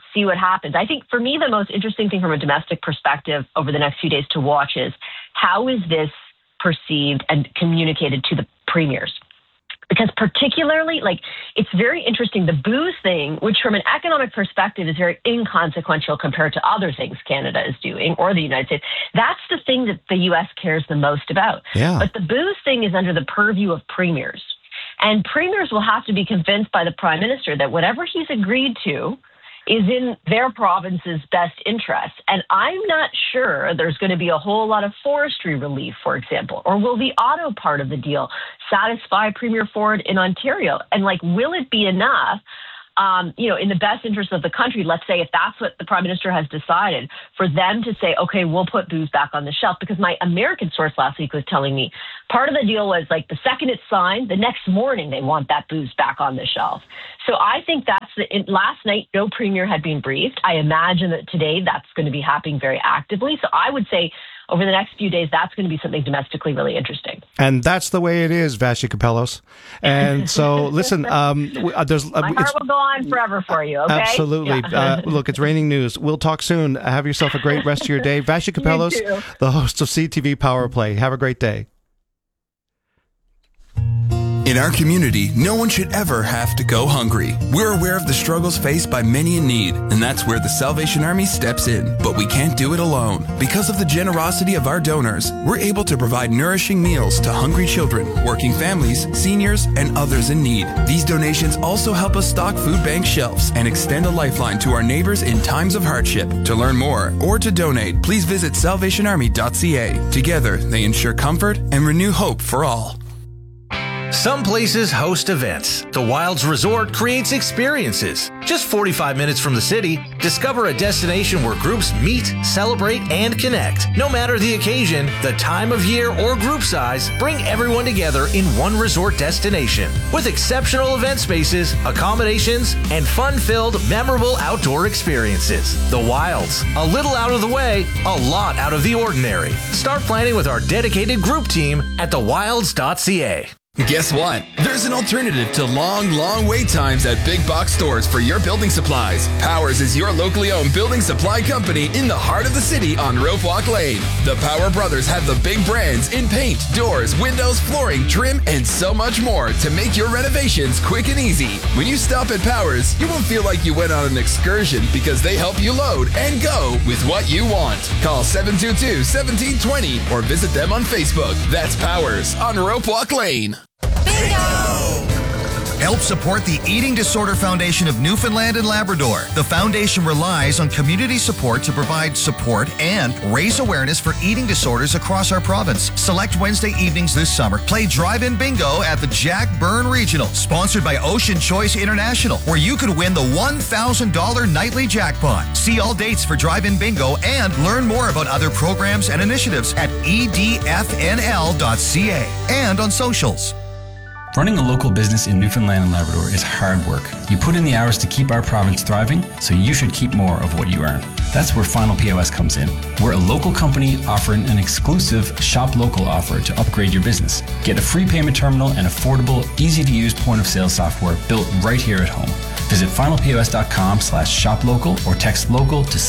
S24: see what happens. I think for me, the most interesting thing from a domestic perspective over the next few days to watch is how is this perceived and communicated to the premiers? Because particularly, it's very interesting, the booze thing, which from an economic perspective is very inconsequential compared to other things Canada is doing or the United States. That's the thing that the U.S. cares the most about.
S4: Yeah.
S24: But the booze thing is under the purview of premiers. And premiers will have to be convinced by the prime minister that whatever he's agreed to is in their province's best interest. And I'm not sure there's going to be a whole lot of forestry relief, for example, or will the auto part of the deal satisfy Premier Ford in Ontario? And will it be enough, in the best interest of the country, let's say if that's what the prime minister has decided, for them to say, okay, we'll put booze back on the shelf? Because my American source last week was telling me part of the deal was the second it's signed, the next morning they want that booze back on the shelf. So I think last night, no premier had been briefed. I imagine that today that's going to be happening very actively. So I would say over the next few days, that's going to be something domestically really interesting.
S4: And that's the way it is, Vassy Kapelos. And so, listen,
S24: my heart will go on forever for you, okay?
S4: Absolutely.
S24: Yeah.
S4: Look, it's raining news. We'll talk soon. Have yourself a great rest of your day. Vassy Kapelos, the host of CTV Power Play. Have a great day.
S12: In our community, no one should ever have to go hungry. We're aware of the struggles faced by many in need, and that's where the Salvation Army steps in. But we can't do it alone. Because of the generosity of our donors, we're able to provide nourishing meals to hungry children, working families, seniors, and others in need. These donations also help us stock food bank shelves and extend a lifeline to our neighbors in times of hardship. To learn more or to donate, please visit salvationarmy.ca. Together, they ensure comfort and renew hope for all.
S5: Some places host events. The Wilds Resort creates experiences. Just 45 minutes from the city, discover a destination where groups meet, celebrate, and connect. No matter the occasion, the time of year, or group size, bring everyone together in one resort destination. With exceptional event spaces, accommodations, and fun-filled, memorable outdoor experiences. The Wilds. A little out of the way, a lot out of the ordinary. Start planning with our dedicated group team at thewilds.ca.
S12: Guess what? There's an alternative to long wait times at big box stores for your building supplies. Powers is your locally owned building supply company in the heart of the city on Rope Walk Lane. The Power Brothers have the big brands in paint, doors, windows, flooring, trim, and so much more to make your renovations quick and easy. When you stop at Powers, you won't feel like you went on an excursion because they help you load and go with what you want. Call 722-1720 or visit them on Facebook. That's Powers on Rope Walk Lane.
S6: Help support the Eating Disorder Foundation of Newfoundland and Labrador. The foundation relies on community support to provide support and raise awareness for eating disorders across our province. Select Wednesday evenings this summer. Play drive-in bingo at the Jack Byrne Regional, sponsored by Ocean Choice International, where you could win the $1,000 nightly jackpot. See all dates for drive-in bingo and learn more about other programs and initiatives at edfnl.ca and on socials.
S7: Running a local business in Newfoundland and Labrador is hard work. You put in the hours to keep our province thriving, so you should keep more of what you earn. That's where Final POS comes in. We're a local company offering an exclusive Shop Local offer to upgrade your business. Get a free payment terminal and affordable, easy-to-use point-of-sale software built right here at home. Visit finalpos.com/shoplocal or text local to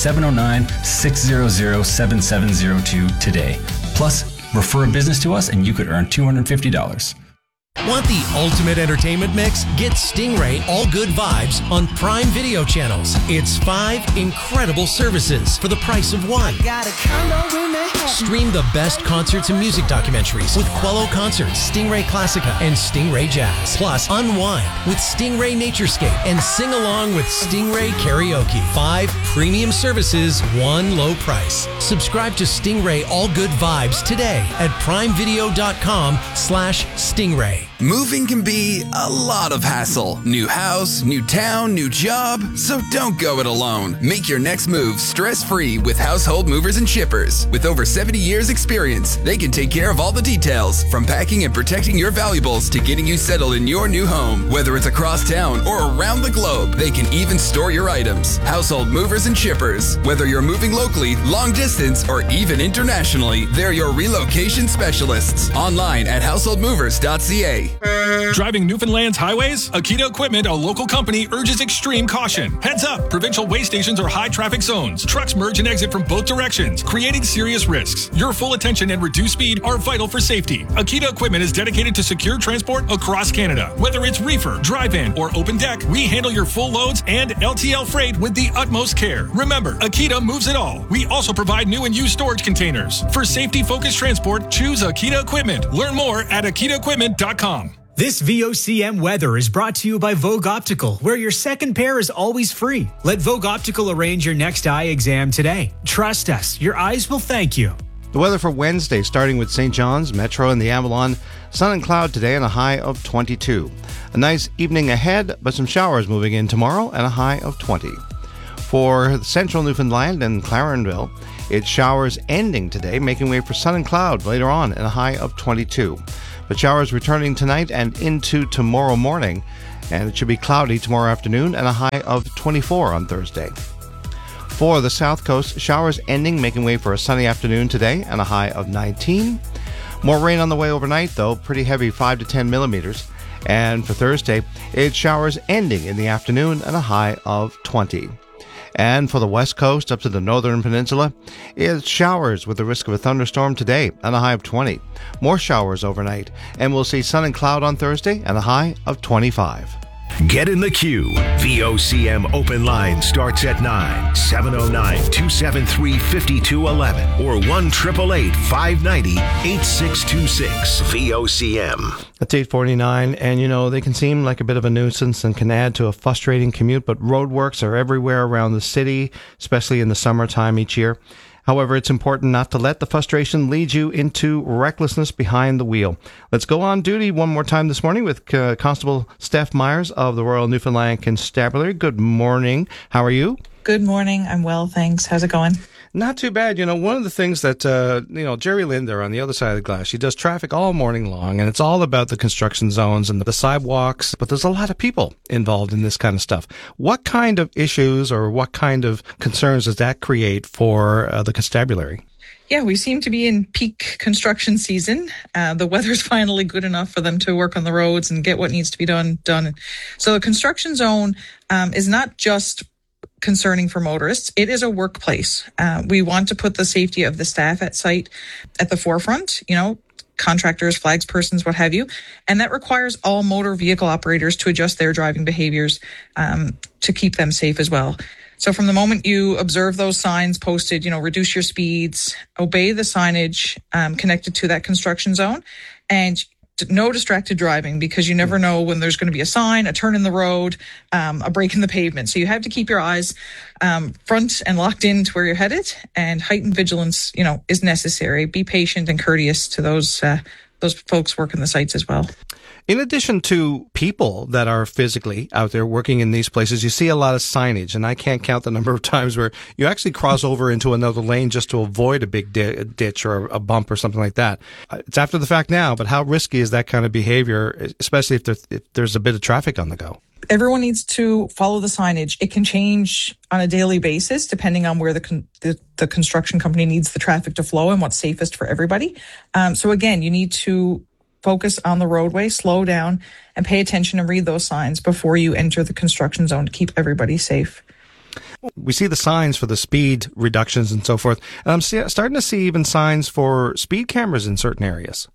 S7: 709-600-7702 today. Plus, refer a business to us and you could earn $250.
S8: Want the ultimate entertainment mix? Get Stingray All Good Vibes on Prime Video channels. It's 5 incredible services for the price of one. Stream the best concerts and music documentaries with Quello Concerts, Stingray Classica, and Stingray Jazz. Plus, unwind with Stingray Naturescape and sing along with Stingray Karaoke. 5 premium services, one low price. Subscribe to Stingray All Good Vibes today at primevideo.com/Stingray.
S12: Moving can be a lot of hassle. New house, new town, new job. So don't go it alone. Make your next move stress-free with Household Movers and Shippers. With over 70 years experience, they can take care of all the details, from packing and protecting your valuables to getting you settled in your new home. Whether it's across town or around the globe, they can even store your items. Household Movers and Shippers. Whether you're moving locally, long distance, or even internationally, they're your relocation specialists. Online at householdmovers.ca.
S3: safety.
S9: Driving Newfoundland's highways? Akita Equipment, a local company, urges extreme caution. Heads up, provincial way stations are high traffic zones. Trucks merge and exit from both directions, creating serious risks. Your full attention and reduced speed are vital for safety. Akita Equipment is dedicated to secure transport across Canada. Whether it's reefer, drive-in, or open deck, we handle your full loads and LTL freight with the utmost care. Remember, Akita moves it all. We also provide new and used storage containers. For safety-focused transport, choose Akita Equipment. Learn more at akitaequipment.com.
S16: This VOCM weather is brought to you by Vogue Optical, where your second pair is always free. Let Vogue Optical arrange your next eye exam today. Trust us, your eyes will thank you.
S4: The weather for Wednesday, starting with St. John's, Metro, and the Avalon. Sun and cloud today and a high of 22. A nice evening ahead, but some showers moving in tomorrow and a high of 20. For central Newfoundland and Clarenville, it's showers ending today, making way for sun and cloud later on and a high of 22. But showers returning tonight and into tomorrow morning, and it should be cloudy tomorrow afternoon and a high of 24 on Thursday. For the South Coast, showers ending, making way for a sunny afternoon today and a high of 19. More rain on the way overnight, though, pretty heavy, 5 to 10 millimeters. And for Thursday, it's showers ending in the afternoon and a high of 20. And for the West Coast up to the Northern Peninsula, it's showers with the risk of a thunderstorm today and a high of 20. More showers overnight, and we'll see sun and cloud on Thursday and a high of 25.
S3: Get in the queue. VOCM open line starts at 9, 709-273-5211 or 1-888-590-8626. VOCM.
S4: It's 8:49, and they can seem like a bit of a nuisance and can add to a frustrating commute, but roadworks are everywhere around the city, especially in the summertime each year. However, it's important not to let the frustration lead you into recklessness behind the wheel. Let's go on duty one more time this morning with Constable Steph Myers of the Royal Newfoundland Constabulary. Good morning. How are you?
S10: Good morning. I'm well, thanks. How's it going?
S4: Not too bad. One of the things that, Jerry Linder on the other side of the glass, she does traffic all morning long, and it's all about the construction zones and the sidewalks, but there's a lot of people involved in this kind of stuff. What kind of issues or what kind of concerns does that create for the constabulary?
S10: Yeah, we seem to be in peak construction season. The weather's finally good enough for them to work on the roads and get what needs to be done. So the construction zone is not just concerning for motorists. It is a workplace. We want to put the safety of the staff at site at the forefront, contractors, flags persons, what have you. And that requires all motor vehicle operators to adjust their driving behaviors to keep them safe as well. So from the moment you observe those signs posted, reduce your speeds, obey the signage connected to that construction zone, and no distracted driving, because you never know when there's going to be a sign, a turn in the road, a break in the pavement. So you have to keep your eyes front and locked in to where you're headed, and heightened vigilance, is necessary. Be patient and courteous to those folks working the sites as well.
S4: In addition to people that are physically out there working in these places, you see a lot of signage, and I can't count the number of times where you actually cross over into another lane just to avoid a big ditch or a bump or something like that. It's after the fact now, but how risky is that kind of behavior, especially if there's a bit of traffic on the go?
S10: Everyone needs to follow the signage. It can change on a daily basis depending on where the construction company needs the traffic to flow and what's safest for everybody. So again, you need to focus on the roadway, slow down, and pay attention and read those signs before you enter the construction zone to keep everybody safe.
S4: We see the signs for the speed reductions and so forth. And I'm starting to see even signs for speed cameras in certain areas.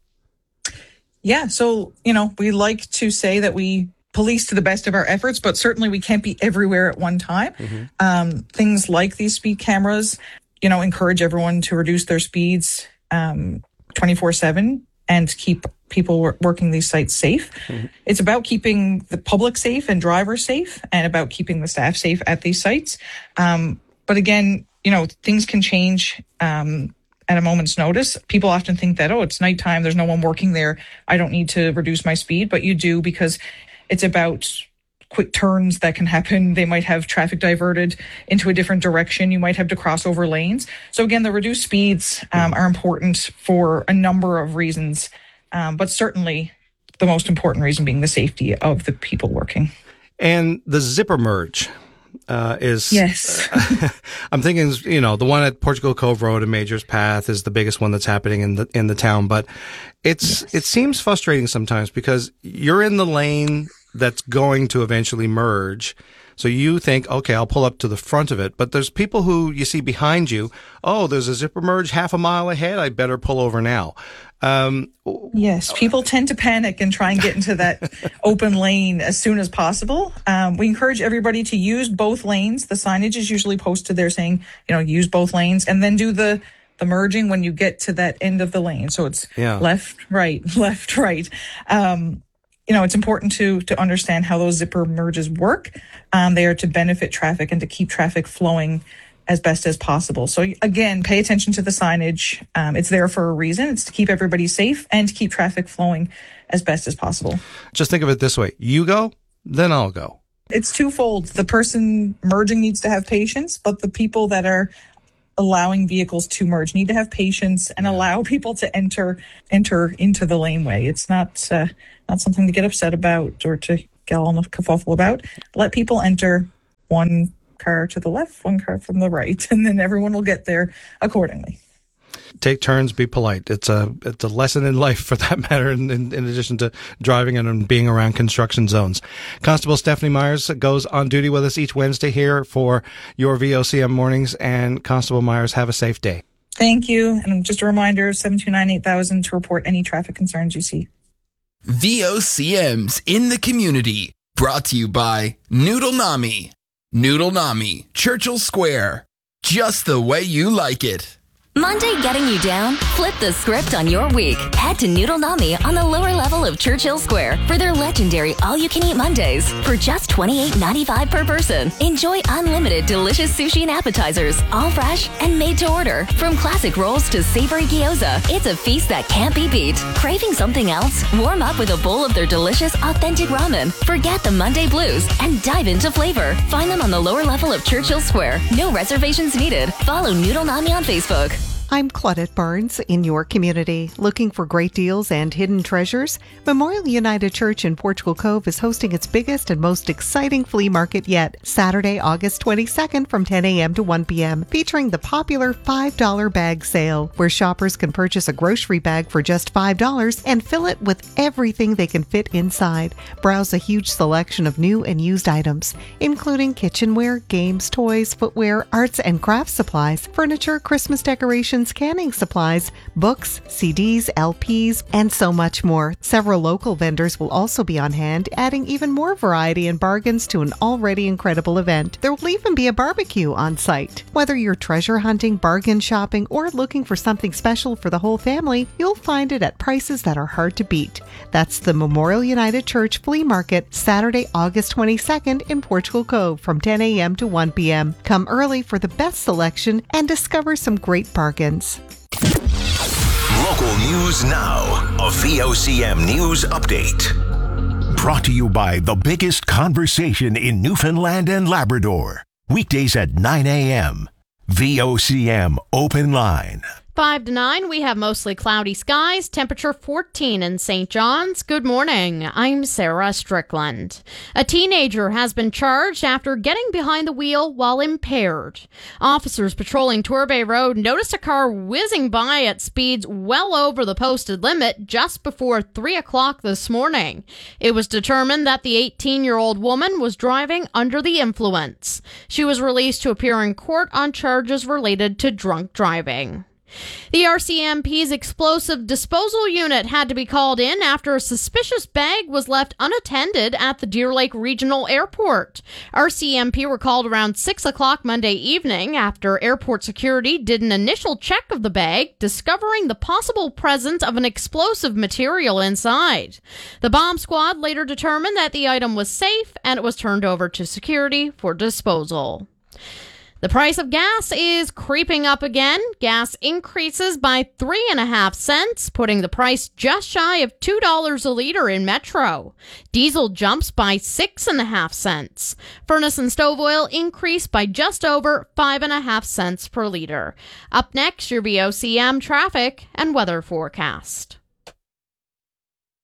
S10: Yeah, so, we like to say that we police to the best of our efforts, but certainly we can't be everywhere at one time. Mm-hmm. Things like these speed cameras, encourage everyone to reduce their speeds 24/7 and keep people working these sites safe. Mm-hmm. It's about keeping the public safe and drivers safe, and about keeping the staff safe at these sites. But again, things can change at a moment's notice. People often think that, it's nighttime, there's no one working there, I don't need to reduce my speed, but you do, because it's about quick turns that can happen. They might have traffic diverted into a different direction. You might have to cross over lanes. So again, the reduced speeds are important for a number of reasons, but certainly the most important reason being the safety of the people working.
S4: And the zipper merge. is
S10: yes.
S4: I'm thinking, the one at Portugal Cove Road and Major's Path is the biggest one that's happening in the town. But it seems frustrating sometimes because you're in the lane that's going to eventually merge. So you think, okay, I'll pull up to the front of it. But there's people who you see behind you. Oh, there's a zipper merge half a mile ahead. I better pull over now.
S10: Yes, people tend to panic and try and get into that open lane as soon as possible. We encourage everybody to use both lanes. The signage is usually posted there saying, use both lanes, and then do the merging when you get to that end of the lane. So it's left, right, left, right. It's important to understand how those zipper merges work. They are to benefit traffic and to keep traffic flowing as best as possible. So again, pay attention to the signage. It's there for a reason. It's to keep everybody safe and to keep traffic flowing as best as possible.
S4: Just think of it this way. You go, then I'll go.
S10: It's twofold. The person merging needs to have patience, but the people that are allowing vehicles to merge need to have patience and allow people to enter into the laneway. It's not something to get upset about or to get all in a kerfuffle about. Let people enter, one car to the left, one car from the right, and then everyone will get there accordingly.
S4: Take turns, be polite. It's a lesson in life for that matter, in addition to driving and being around construction zones. Constable Stephanie Myers goes on duty with us each Wednesday here for your VOCM mornings. And Constable Myers, have a safe day.
S10: Thank you. And just a reminder, 729-8000 to report any traffic concerns you see.
S12: VOCM's in the community. Brought to you by Noodle Nami. Noodle Nami, Churchill Square. Just the way you like it.
S11: Monday getting you down? Flip the script on your week. Head to Noodle Nami on the lower level of Churchill Square for their legendary all-you-can-eat Mondays. For just $28.95 per person, enjoy unlimited delicious sushi and appetizers, all fresh and made to order. From classic rolls to savory gyoza, it's a feast that can't be beat. Craving something else? Warm up with a bowl of their delicious, authentic ramen. Forget the Monday blues and dive into flavor. Find them on the lower level of Churchill Square. No reservations needed. Follow Noodle Nami on Facebook.
S13: I'm Claudette Barnes in your community. Looking for great deals and hidden treasures? Memorial United Church in Portugal Cove is hosting its biggest and most exciting flea market yet, Saturday, August 22nd from 10 a.m. to 1 p.m., featuring the popular $5 bag sale, where shoppers can purchase a grocery bag for just $5 and fill it with everything they can fit inside. Browse a huge selection of new and used items, including kitchenware, games, toys, footwear, arts and crafts supplies, furniture, Christmas decorations, canning supplies, books, CDs, LPs, and so much more. Several local vendors will also be on hand, adding even more variety and bargains to an already incredible event. There will even be a barbecue on site. Whether you're treasure hunting, bargain shopping, or looking for something special for the whole family, you'll find it at prices that are hard to beat. That's the Memorial United Church Flea Market, Saturday, August 22nd in Portugal Cove from 10 a.m. to 1 p.m. Come early for the best selection and discover some great bargains.
S3: Local news now. A VOCM news update. Brought to you by the biggest conversation in Newfoundland and Labrador. Weekdays at 9 a.m. VOCM Open Line.
S21: 5 to 9, we have mostly cloudy skies, temperature 14 in St. John's. Good morning, I'm Sarah Strickland. A teenager has been charged after getting behind the wheel while impaired. Officers patrolling Torbay Road noticed a car whizzing by at speeds well over the posted limit just before 3 o'clock this morning. It was determined that the 18-year-old woman was driving under the influence. She was released to appear in court on charges related to drunk driving. The RCMP's explosive disposal unit had to be called in after a suspicious bag was left unattended at the Deer Lake Regional Airport. RCMP were called around 6 o'clock Monday evening after airport security did an initial check of the bag, discovering the possible presence of an explosive material inside. The bomb squad later determined that the item was safe and it was turned over to security for disposal. The price of gas is creeping up again. Gas increases by 3.5 cents, putting the price just shy of $2 a liter in Metro. Diesel jumps by 6.5 cents. Furnace and stove oil increase by just over 5.5 cents per liter. Up next, your VOCM traffic and weather forecast.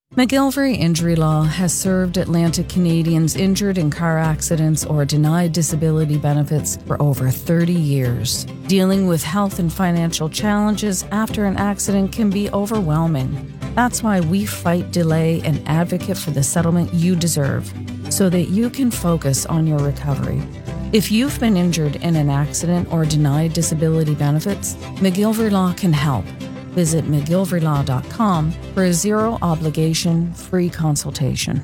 S14: McGillivray Injury Law has served Atlantic Canadians injured in car accidents or denied disability benefits for over 30 years. Dealing with health and financial challenges after an accident can be overwhelming. That's why we fight, delay, and advocate for the settlement you deserve, so that you can focus on your recovery. If you've been injured in an accident or denied disability benefits, McGillivray Law can help. Visit McGillivraylAw.com for a zero-obligation, free consultation.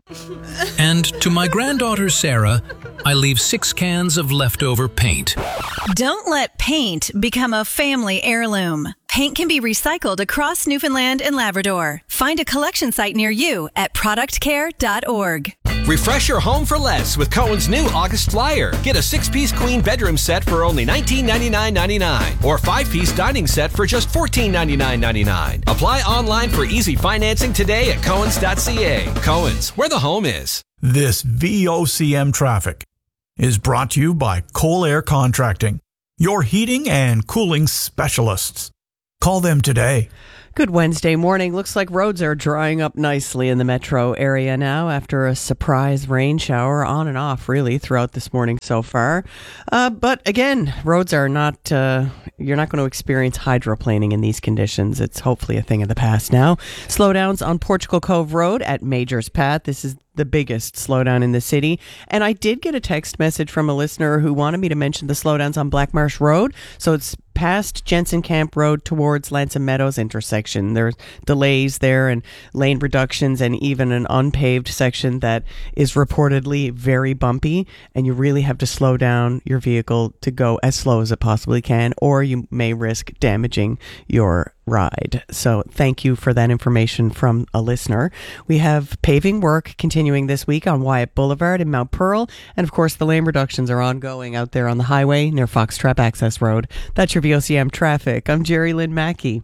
S15: And to my granddaughter Sarah, I leave 6 cans of leftover paint.
S17: Don't let paint become a family heirloom. Paint can be recycled across Newfoundland and Labrador. Find a collection site near you at productcare.org.
S19: Refresh your home for less with Cohen's new August flyer. Get a 6-piece queen bedroom set for only $1999.99 or 5-piece dining set for just $1499.99. Apply online for easy financing today at Cohens.ca. Cohen's, where the home is.
S23: This VOCM traffic is brought to you by Cole Air Contracting, your heating and cooling specialists. Call them today.
S18: Good Wednesday morning. Looks like roads are drying up nicely in the metro area now after a surprise rain shower on and off really throughout this morning so far. But again, roads are not, you're not going to experience hydroplaning in these conditions. It's hopefully a thing of the past now. Slowdowns on Portugal Cove Road at Major's Path. This is the biggest slowdown in the city. And I did get a text message from a listener who wanted me to mention the slowdowns on Black Marsh Road. So it's past Jensen Camp Road towards Lansom Meadows intersection. There's delays there and lane reductions and even an unpaved section that is reportedly very bumpy, and you really have to slow down your vehicle to go as slow as it possibly can, or you may risk damaging your ride. So thank you for that information from a listener. We have paving work continuing this week on Wyatt Boulevard in Mount Pearl, and of course the lane reductions are ongoing out there on the highway near Foxtrap Access Road. That's your VOCM traffic. I'm Jerry Lynn Mackey.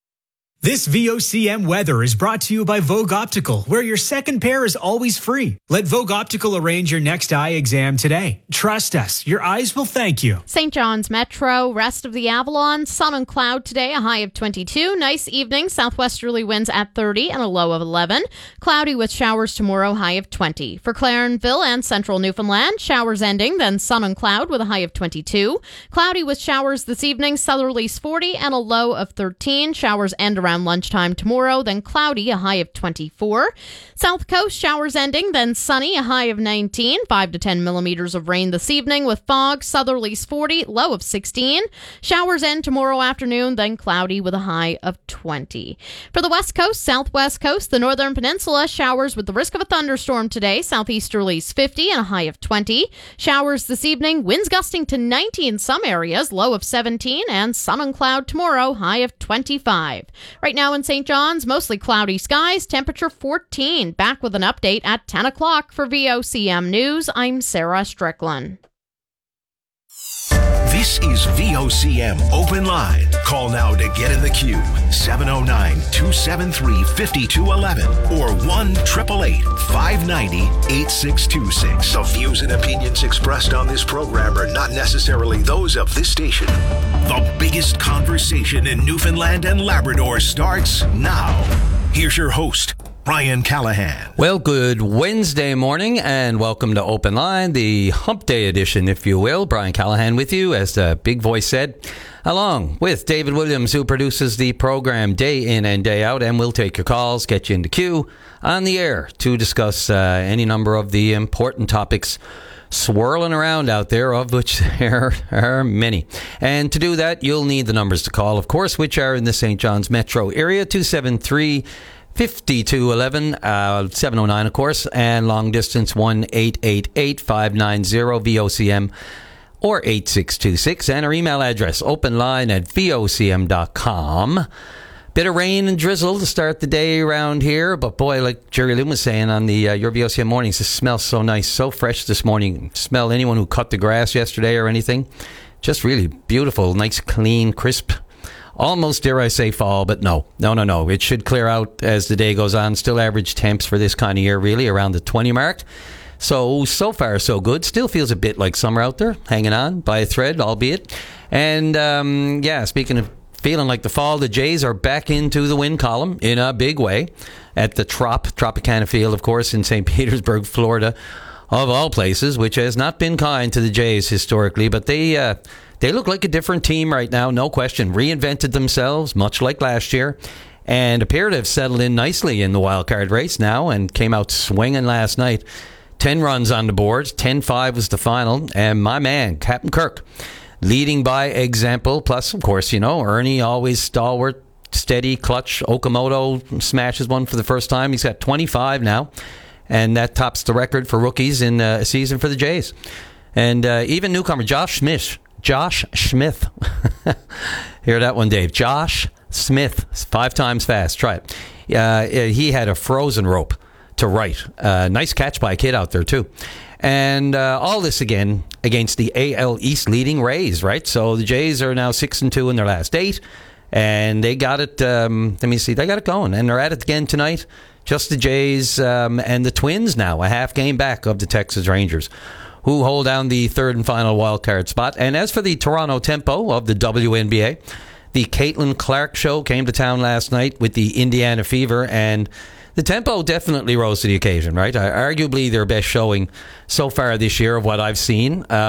S16: This VOCM weather is brought to you by Vogue Optical, where your second pair is always free. Let Vogue Optical arrange your next eye exam today. Trust us, your eyes will thank you.
S21: St. John's Metro, rest of the Avalon, sun and cloud today, a high of 22. Nice evening, southwesterly winds at 30 and a low of 11. Cloudy with showers tomorrow, high of 20. For Clarenville and central Newfoundland, showers ending, then sun and cloud with a high of 22. Cloudy with showers this evening, southerlies 40 and a low of 13. Showers end around lunchtime tomorrow, then cloudy, a high of 24. South Coast, showers ending, then sunny, a high of 19. 5 to 10 millimeters of rain this evening with fog, southerlies 40, low of 16. Showers end tomorrow afternoon, then cloudy with a high of 20. For the West Coast, Southwest Coast, the Northern Peninsula, showers with the risk of a thunderstorm today, southeasterlies 50 and a high of 20. Showers this evening, winds gusting to 90 in some areas, low of 17, and sun and cloud tomorrow, high of 25. Right now in St. John's, mostly cloudy skies, temperature 14. Back with an update at 10 o'clock for VOCM News. I'm Sarah Strickland.
S3: This is VOCM Open Line. Call now to get in the queue. 709-273-5211 or 1-888-590-8626. The views and opinions expressed on this program are not necessarily those of this station. The biggest conversation in Newfoundland and Labrador starts now. Here's your host, Brian Callahan.
S25: Well, good Wednesday morning and welcome to Open Line, the hump day edition, if you will. Brian Callahan with you, as the big voice said, along with David Williams, who produces the program day in and day out, and we'll take your calls, get you in the queue on the air to discuss any number of the important topics swirling around out there, of which there are many. And to do that, you'll need the numbers to call, of course, which are in the St. John's metro area, 273-5211, 709, of course, and long distance 1-888-590-VOCM or 8626, and our email address openline@vocm.com. Bit of rain and drizzle to start the day around here, but boy, like Jerry Lynn was saying on the your VOCM mornings, it smells so nice, so fresh this morning. Smell anyone who cut the grass yesterday or anything. Just really beautiful, nice, clean, crisp. Almost, dare I say, fall, but no. It should clear out as the day goes on. Still average temps for this kind of year, really, around the 20 mark. So far, so good. Still feels a bit like summer out there, hanging on by a thread, albeit. And, speaking of feeling like the fall, the Jays are back into the win column in a big way. at the Tropicana Field, of course, in St. Petersburg, Florida, of all places, which has not been kind to the Jays historically, but they look like a different team right now, no question. Reinvented themselves, much like last year, and appear to have settled in nicely in the wild card race now and came out swinging last night. 10 runs on the board, 10-5 was the final, and my man, Captain Kirk, leading by example. Plus, of course, Ernie, always stalwart, steady, clutch. Okamoto smashes one for the first time. He's got 25 now, and that tops the record for rookies in a season for the Jays. And even newcomer Josh Smith. Hear that one, Dave. Josh Smith, 5 times fast. Try it. He had a frozen rope to right. Nice catch by a kid out there, too. And all this again against the AL East leading Rays, right? So the Jays are now 6-2 in their last 8. And they got it, they got it going. And they're at it again tonight. Just the Jays and the Twins now, a half game back of the Texas Rangers, who hold down the third and final wild card spot. And as for the Toronto Tempo of the WNBA, the Caitlin Clark show came to town last night with the Indiana Fever, and the Tempo definitely rose to the occasion, right? Arguably their best showing so far this year of what I've seen.